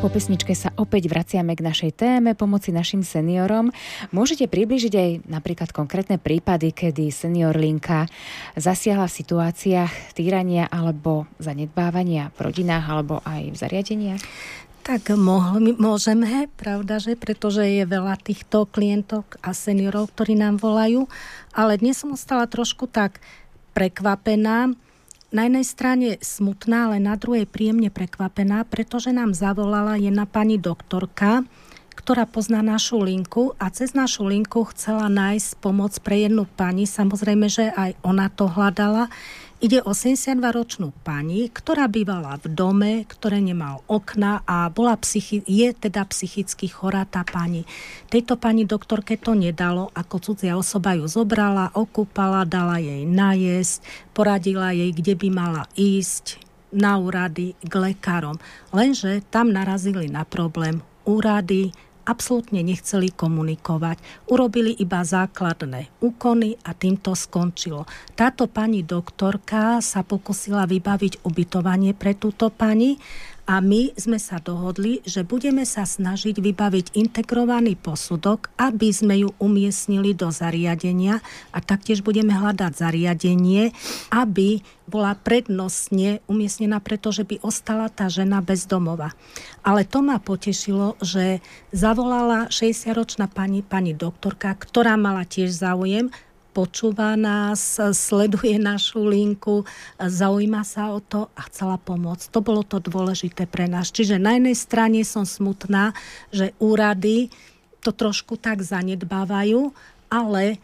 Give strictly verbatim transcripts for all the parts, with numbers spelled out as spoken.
Po pesničke sa opäť vraciame k našej téme pomoci našim seniorom. Môžete priblížiť aj napríklad konkrétne prípady, kedy senior linka zasiahla v situáciách týrania alebo zanedbávania v rodinách alebo aj v zariadeniach? Tak mohli, môžeme, pravda, že? Pretože je veľa týchto klientok a seniorov, ktorí nám volajú. Ale dnes som ostala trošku tak prekvapená. Na jednej strane smutná, ale na druhej príjemne prekvapená, pretože nám zavolala jedna pani doktorka, ktorá pozná našu linku a cez našu linku chcela nájsť pomoc pre jednu pani. Samozrejme, že aj ona to hľadala. Ide o sedemdesiatdvaročnú pani, ktorá bývala v dome, ktoré nemal okna a bola psychi- je teda psychicky chorá tá pani. Tejto pani doktorke to nedalo, ako cudzia osoba ju zobrala, okúpala, dala jej najesť, poradila jej, kde by mala ísť na úrady k lekárom. Lenže tam narazili na problém. Úrady absolútne nechceli komunikovať. Urobili iba základné úkony a tým to skončilo. Táto pani doktorka sa pokusila vybaviť ubytovanie pre túto pani a my sme sa dohodli, že budeme sa snažiť vybaviť integrovaný posudok, aby sme ju umiestnili do zariadenia a taktiež budeme hľadať zariadenie, aby bola prednostne umiestnená, pretože by ostala tá žena bez domova. Ale to ma potešilo, že zavolala šesťdesiatročná pani, pani doktorka, ktorá mala tiež záujem, počúva nás, sleduje našu linku, zaujíma sa o to a chcela pomôcť. To bolo to dôležité pre nás. Čiže na jednej strane som smutná, že úrady to trošku tak zanedbávajú, ale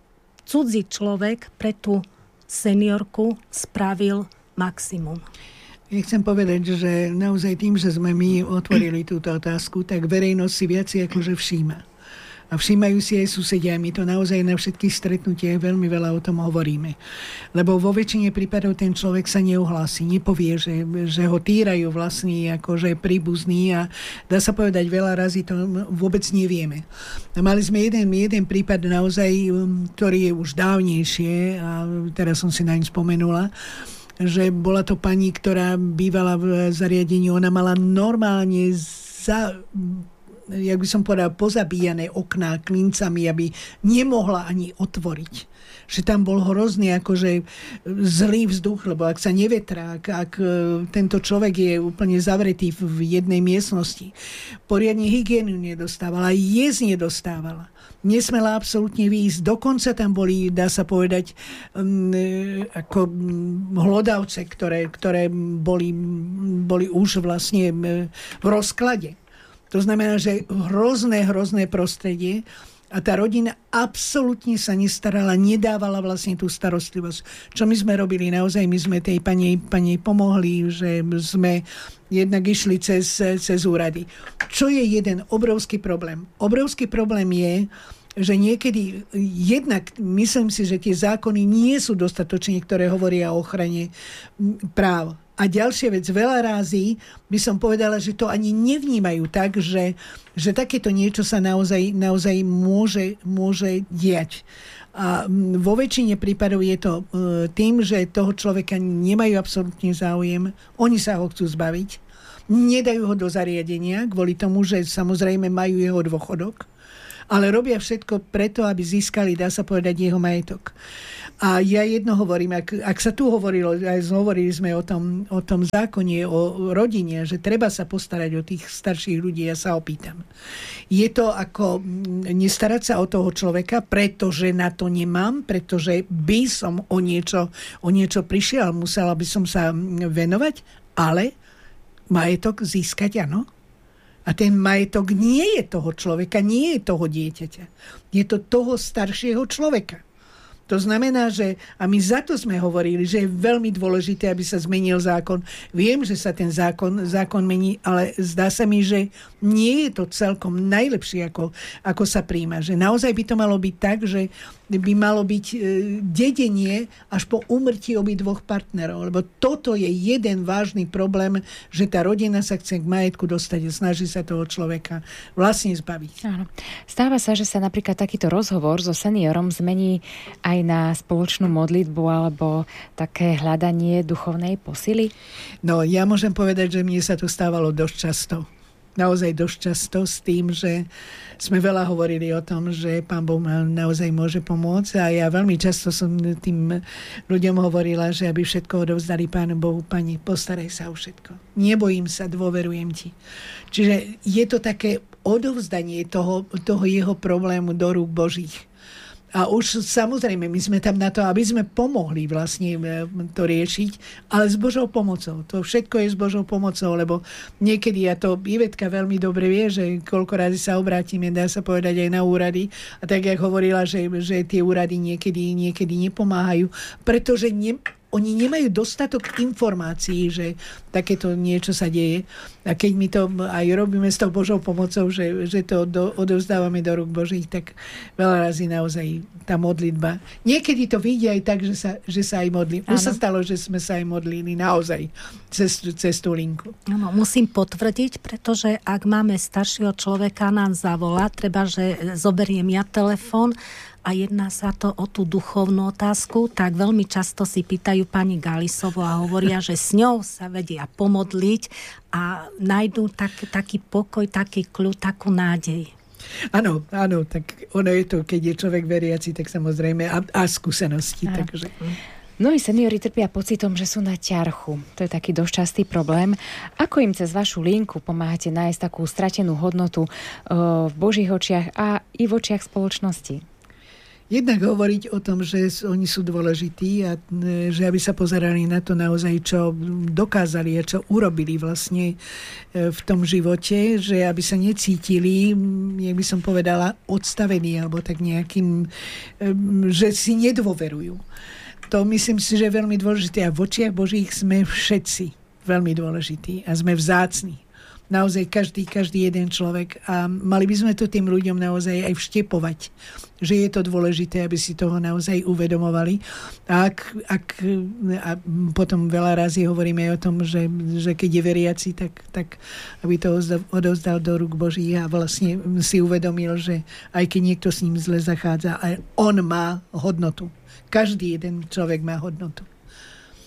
cudzí človek pre tú seniorku spravil maximum. Ja chcem povedať, že naozaj tým, že sme my otvorili túto otázku, tak verejnosť si viac akože všíma. A všímajú si aj susedia. My to naozaj na všetkých stretnutiach veľmi veľa o tom hovoríme. Lebo vo väčšine prípadov ten človek sa neuhlási, nepovie, že, že ho týrajú vlastní akože príbuzní a dá sa povedať, veľa razy to vôbec nevieme. A mali sme jeden, jeden prípad naozaj, ktorý je už dávnejšie a teraz som si naň spomenula, že bola to pani, ktorá bývala v zariadení, ona mala normálne za... jak by som povedal, pozabíjané okná klincami, aby nemohla ani otvoriť. Že tam bol hrozný akože zlý vzduch, lebo ak sa nevetrá, ak, ak tento človek je úplne zavretý v jednej miestnosti, poriadne hygienu nedostávala, jesť nedostávala. Nesmela absolútne výjsť. Dokonca tam boli, dá sa povedať, um, ako hlodavce, ktoré, ktoré boli, boli už vlastne v rozklade. To znamená, že hrozné, hrozné prostredie a tá rodina absolútne sa nestarala, nedávala vlastne tú starostlivosť. Čo my sme robili? Naozaj my sme tej pani, pani pomohli, že sme jednak išli cez, cez úrady. Čo je jeden obrovský problém? Obrovský problém je, že niekedy jednak myslím si, že tie zákony nie sú dostatočne, ktoré hovoria o ochrane práv. A ďalšia vec, veľa rázy by som povedala, že to ani nevnímajú tak, že, že takéto niečo sa naozaj, naozaj môže, môže diať. A vo väčšine prípadov je to tým, že toho človeka nemajú absolútne záujem, oni sa ho chcú zbaviť, nedajú ho do zariadenia kvôli tomu, že samozrejme majú jeho dôchodok, ale robia všetko preto, aby získali, dá sa povedať, jeho majetok. A ja jedno hovorím, ak, ak sa tu hovorilo, aj hovorili sme o tom, o tom zákone, o rodine, že treba sa postarať o tých starších ľudí, ja sa opýtam. Je to ako nestarať sa o toho človeka, pretože na to nemám, pretože by som o niečo, o niečo prišiel, musela by som sa venovať, ale majetok získať, áno. A ten majetok nie je toho človeka, nie je toho dieťaťa. Je to toho staršieho človeka. To znamená, že, a my za to sme hovorili, že je veľmi dôležité, aby sa zmenil zákon. Viem, že sa ten zákon, zákon mení, ale zdá sa mi, že nie je to celkom najlepšie, ako, ako sa príjma. Že naozaj by to malo byť tak, že by malo byť e, dedenie až po úmrtí obidvoch partnerov. Lebo toto je jeden vážny problém, že tá rodina sa chce k majetku dostať a snaží sa toho človeka vlastne zbaviť. Áno. Stáva sa, že sa napríklad takýto rozhovor so seniorom zmení aj na spoločnú modlitbu alebo také hľadanie duchovnej posily? No, ja môžem povedať, že mne sa to stávalo dosť často. naozaj dosť často s tým, že sme veľa hovorili o tom, že Pán Boh naozaj môže pomôcť a ja veľmi často som tým ľuďom hovorila, že aby všetko odovzdali Pánu Bohu, Pani, postaraj sa o všetko. Nebojím sa, dôverujem ti. Čiže je to také odovzdanie toho, toho jeho problému do rúk Božích. A už samozrejme, my sme tam na to, aby sme pomohli vlastne to riešiť, ale s Božou pomocou. To všetko je s Božou pomocou, lebo niekedy, a to Ivetka veľmi dobre vie, že koľko razy sa obrátime, dá sa povedať aj na úrady. A tak, jak hovorila, že, že tie úrady niekedy, niekedy nepomáhajú, pretože ne, oni nemajú dostatok informácií, že takéto niečo sa deje. A keď my to aj robíme s tou Božou pomocou, že, že to do, odovzdávame do rúk Božích, tak veľa razy naozaj tá modlitba. Niekedy to vidí aj tak, že sa, že sa aj modlí. Už sa stalo, že sme sa aj modlili naozaj cez, cez tú linku. Áno, musím potvrdiť, pretože ak máme staršieho človeka, nám zavolá, treba, že zoberiem ja telefón a jedná sa to o tú duchovnú otázku, tak veľmi často si pýtajú pani Galisovu a hovoria, že s ňou sa vedia pomodliť a nájdú tak, taký pokoj, taký kľud, takú nádej. Áno, áno, tak ono je to, keď je človek veriaci, tak samozrejme a, a skúsenosti. Takže. Mnohí seniori trpia pocitom, že sú na ťarchu. To je taký dosť častý problém. Ako im cez vašu linku pomáhate nájsť takú stratenú hodnotu uh, v Božích očiach a i v očiach spoločnosti? Jednak hovoriť o tom, že oni sú dôležití a že aby sa pozerali na to naozaj, čo dokázali a čo urobili vlastne v tom živote, že aby sa necítili, jak by som povedala, odstavení alebo tak nejakým, že si nedôverujú. To myslím si, že je veľmi dôležité a v očiach Božích sme všetci veľmi dôležití a sme vzácni. Naozaj každý, každý jeden človek a mali by sme to tým ľuďom naozaj aj vštepovať, že je to dôležité, aby si toho naozaj uvedomovali. A, ak, ak, a potom veľa razy hovoríme aj o tom, že, že keď je veriaci, tak, tak aby to odovzdal do rúk Boží a vlastne si uvedomil, že aj keď niekto s ním zle zachádza, on má hodnotu. Každý jeden človek má hodnotu.